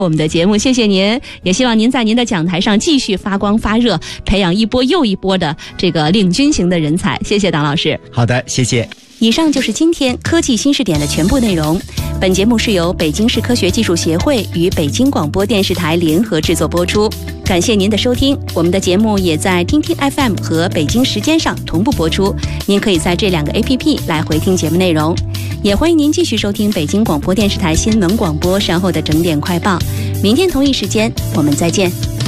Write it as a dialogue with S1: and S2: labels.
S1: 我们的节目，谢谢您，也希望您在您的讲台上继续发光发热，培养一波又一波的这个领军型的人才。谢谢党老师。
S2: 好的，谢谢。
S1: 以上就是今天科技新视点的全部内容。本节目是由北京市科学技术协会与北京广播电视台联合制作播出。感谢您的收听，我们的节目也在听听 FM 和北京时间上同步播出，您可以在这2个 APP 来回听节目内容。也欢迎您继续收听北京广播电视台新闻广播稍后的整点快报。明天同一时间我们再见。